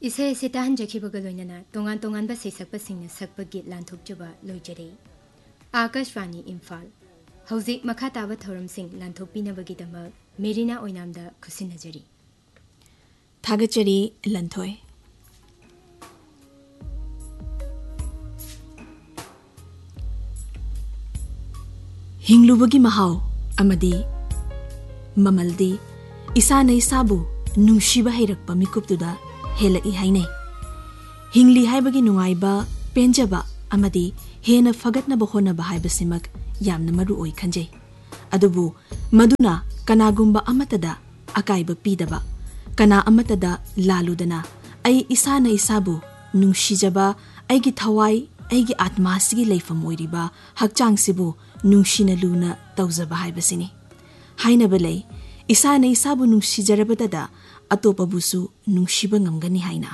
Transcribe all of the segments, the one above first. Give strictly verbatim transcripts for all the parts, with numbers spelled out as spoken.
इसे इसे ताहन जखिबग लोइनना तोंगान तोंगान बा सैसकपसिंगना सकप गीत लांथोकजबा लोइजरे आकाशवाणी इम्फाल हौजिक मखा ताबा थौरमसिंग लांथोकपिनबगीदमक मेरिना ओइनामदा खुसिनजरी थागचरी लंथोय हिंगलुबगी महाव अमदी ममलदी इसाना इसाबु नुंगशिबा हैरकपा मिकुपतुदा हेलई हाइने हिंगली हाइबगी नुंगाइबा पेंजबा अमदी हेना फगतनबा होनबा हाइबसिमक यामना मरु ओइ खंजै अदुबु मदुना कनागुंबा अमतदा अकाइबा पीदबा कना अमतदा लालुदना आई इसाना इसाबु नुंगशिजबा आइगी थवाई आइगी आत्मासिगी लेफम ओइरिबा हकचांगसिबु नुंगशिना लुना तौजबा हाइबसिनी हाइनबा लै इसाना इसाबु नुंगशिजरबददा अतोपबुसु नुंगशिबा ngamgani हाइना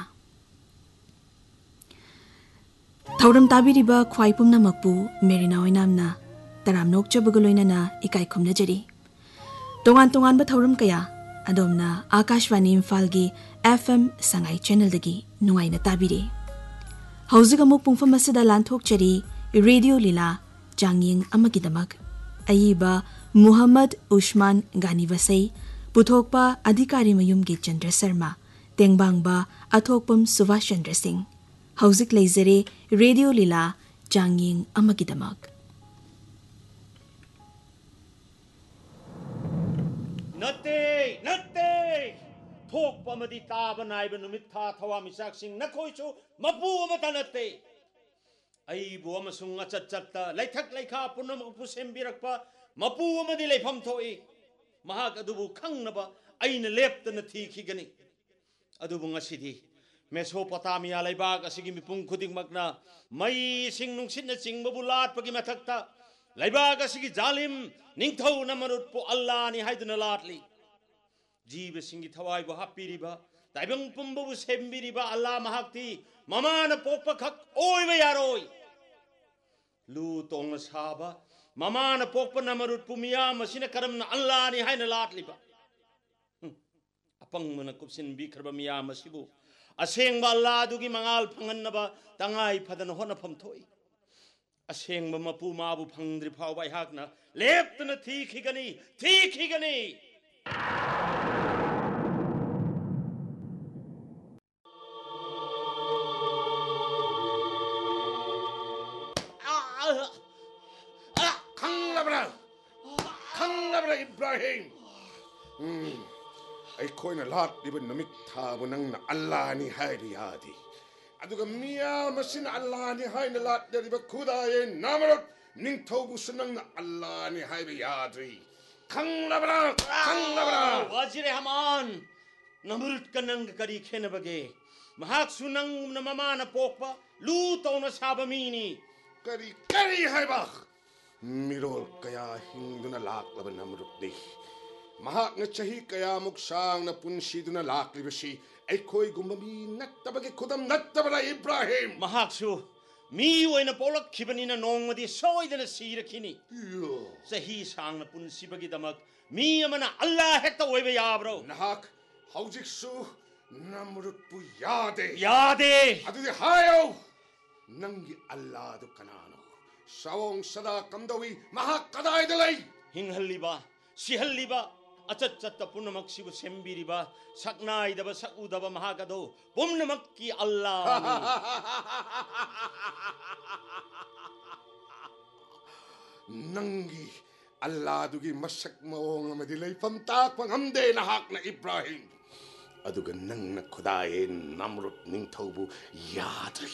थौरम ताबिरिबा ख्वाइ पुमनामकपु मेरिना ओइनामना तराम नोकचबगु लोइनना इकाइ खुमनजरी तोंगान तोंगानबा थौरम कया अदोमना आकाशवाणी इम्फालगी एफएम संगाई चैनल दगी नुंगाइना ताबिरे हौजिक अमुक पुंफम असदा लांथोकचरी रेडियो लीला चांगिंग अमगिदमक अयिबा मुहम्मद उस्मान गानीवसै पुथोकपा अधिकारी मयुमगी चंद्र शर्मा तेंगबांगबा अथोकपम सुभाष चंद्र सिंह हौजिक लेजरे रेडियो लीला चांगिंग अमगिदमक नते नते थोकपा मदी ताब नाइब नुमित था थवा मिसाक सिंह नखोइसु मपु अमता नते अइबु अमसुंग अचत चत्ता लैथक लैखा पुनमकपु सेम्बिरकपा मपु अमदी लैफम थोई महाक अदुबु खंगनबा अइना लेप्तना थीखिगनी अदुबु ngasidi मेसोपोटामिया लैबाक असिगी मिपुंग खुदिंगमकना मई सिंग नुंगसिना चिंगबबु लाटपगी मथक्ता लैबाक असिगी जालिम निंगथौ नमरुतपु अल्लाहनी हाइदुना लाटली जीव सिंगी थवाइबु हापिरिबा ताइबंग पुंबबु सेम्बिरिबा अल्लाह महाक्ति ममान पोकपा खक ओइबा यारोय लु तोंग साबा ममान पोकपा नमरुतपु मियाम असिना करमना अल्लाहनी हाइना लाटलिबा अपंग मन कुपसिन बिखरबा मियाम असिबु असेंग अल्लाह दुगी मंगाल फंगनबा तंगाई फदन होनफम थोई असेंग मपु माबु फंगद्रि फाव बायहाकना लेप्तना थीखिगनी थीखिगनी खंगलबरा खंगलबरा इब्राहिम अखोइना लाटलिबा नुमित थाबु नंगना अल्लाहनी हाइबि यादि अदुगा मिया मसिन अल्लाहनी हाइना लाटलिबा खुदाये नामरत निंगथौबु सुनंगना अल्लाहनी हाइबि यादि खंगलबरा खंगलबरा वाजिरे हमान नमरुत कनंग करी खेनबगे महाक सुनंग नममान पोकपा लू तौना साबमीनी करी करी हाइबा मिरोल कया हिंदुना लाकलबा नमरुतनी महाकना चही कयामुक सांगना पुंसीदुना लाकलिबसी ऐखोई गुम्बमी नत्तबगे खुदम नत्तबरा इब्राहिम महाकसु मी ओइना पोलखिबनिना नोंगमदि सोइदना सीरखिनी चही सांगना पुंसीबगी दमक मी अमना अल्लाह हेक्ता ओइबा याब्रो नहाक हौजिकसु नमरुतपु यादे यादे अदुदि हायो नंगी अल्लाह दु कनानो सवोंग सदा कमदवी महाक कदायदलै हिंगहल्लिबा सिहल्लिबा अचत चत्त पुनमक्सिबु सेम्बिरिबा सकनाइदबा सकुदबा महागदो पुनमक्की अल्लाह नंगी अल्लाह दुगी मसक मओंग मदि लैफम ताकपा ngamde nahakna इब्राहिम अदुगा नंगना खुदाये नमरुत निंगथौबु यादि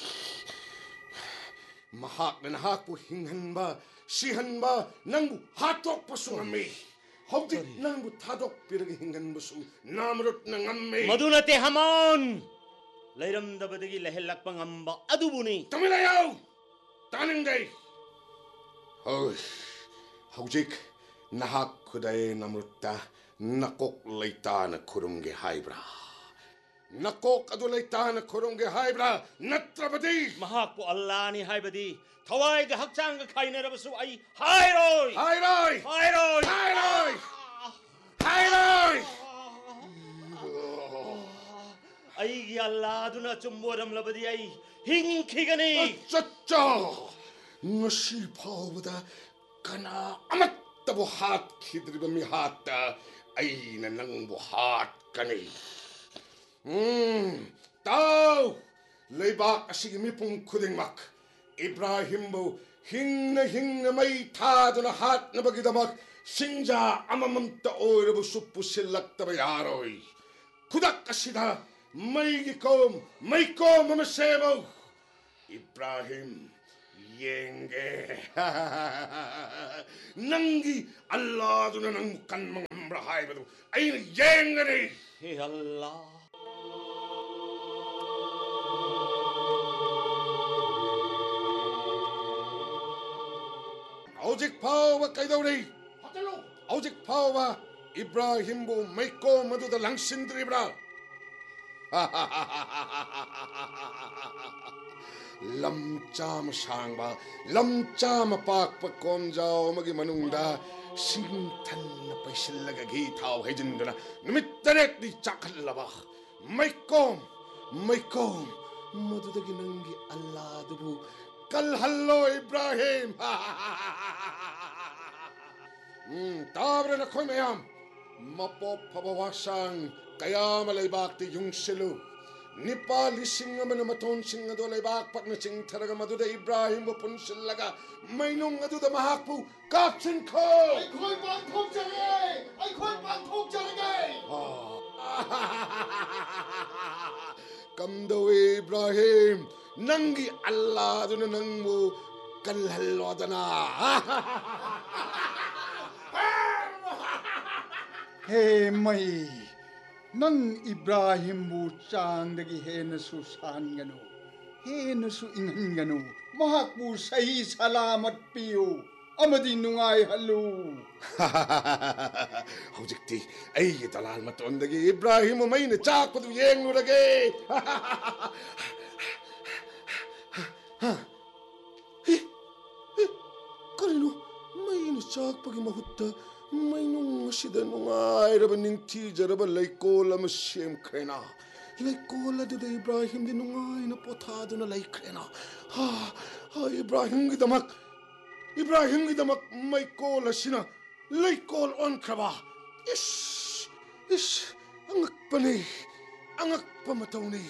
महाकना नहाकपु हिंगहनबा सिहनबा नंगु हातोकपा सुंगमे हौजी नंगु थादोक पिरगे हिंगनबसु नामरुत नंगम्मे मदुनते हमान लैरमदबदगी लहेलक्पा ngamba अदुबुनी तमिलायौ तानिंगै होय हौजिक नहाक खुदाये नमरुत्ता नकोक लैताना खुरुंगे हाइब्रा नकोक अदु लैताना खुरुंगे हाइब्रा नत्रबदी महाकपु अल्लाहनी हाइबदी थवाइगा हकचांगा खाइनरबसु आई हाइरोय हाइरोय हाइरोय हाइरोय हाइरोय ꯑꯩꯒꯤ ꯑꯜꯂꯥꯗꯨꯅ ꯑꯆꯨꯝꯕ ꯑꯣꯏꯔꯝꯂꯕꯗꯤ ꯑꯩ ꯍꯤꯡꯈꯤꯒꯅꯤ ꯆꯠꯆꯥ ꯉꯁꯤ ꯐꯥꯎꯕꯗ ꯀꯅꯥ ꯑꯃꯠꯇꯕꯨ ꯍꯥꯠꯈꯤꯗ꯭ꯔꯤꯕ ꯃꯤꯍꯥꯠꯇ ꯑꯩꯅ ꯅꯪꯕꯨ ꯍꯥꯠꯀꯅꯤ ꯎꯝ ꯇꯥꯎ ꯂꯩꯕꯥꯛ ꯑꯁꯤꯒꯤ ꯃꯤꯄꯨꯝ ꯈꯨꯗꯤꯡꯃꯛ 이브라힘ꯕꯨ ꯍꯤꯡꯅ ꯍꯤꯡꯅ ꯃꯩ ꯊꯥꯗꯨꯅ ꯍꯥꯠꯅꯕꯒꯤꯗꯃꯛ ꯁꯤꯡꯖꯥ ꯑꯃꯃꯝꯇ ꯑꯣꯏꯔꯕꯁꯨ ꯄꯨꯁꯤꯜꯂꯛꯇꯕ ꯌꯥꯔꯣꯏ ꯈꯨꯗꯛ ꯑꯁꯤꯗ ꯃꯩꯒꯤ ꯀꯣꯝ ꯃꯩꯀꯣꯝ ꯑꯃ ꯁꯦꯝꯃꯨ 이브라힘 yenge nangi alladuna nang kanmang ambra haibadu aina yengani हे अल्लाह hꯧzik phawba kaidawri hꯧzik phawba 이브라힘부 maiko maduda langsindribra lamcham sangba lamcham pakpa komjao magi manungda singthanna paisillaga gi thau hejinduna numit taret ni chakhallaba maikom maikom madudagi nangi allah dubu kal hallo ibrahim hmm tabre na khoi mayam mapo phabawasang kayama leibakti yungsilu nipa lising amana maton sing ado leibak patna sing tharaga maduda ibrahim bu punsillaga mainung aduda mahakpu kapchin kho ai khoi bang thok jare ai khoi bang thok jare kamdo ibrahim nangi allah aduna nangmu kalhallo adana hey mai nang Ibrahim bu changdagi henasu sanganu henasu inganganu mahakbu sahi salamat piu amadi nungai hallu hojikti ai dalal matondagi Ibrahim maina chakpadu yenglurage karino maina chakpagi mahutta mainung asida nungairaba ningthijaraba leikol ama semkhrena leikol aduda Ibrahim di nungaina pothaduna laikhrena ha ha Ibrahim gi damak Ibrahim gi damak maikol asina leikol onkraba ish ish angakpani angakpa matawni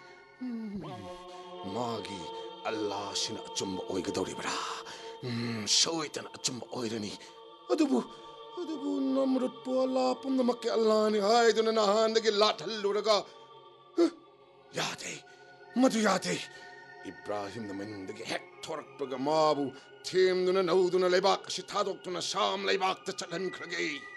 magi Allah sina achumba oigadoribra soitan achumba oirani adubu adubu namrut po Allah pumnamak Allah ni haiduna nahandagi lathalluraga yate madu yate Ibrahim namandagi hek thorakpaga mabu themduna nauduna leibak si thadokduna sam leibak ta chalan khrage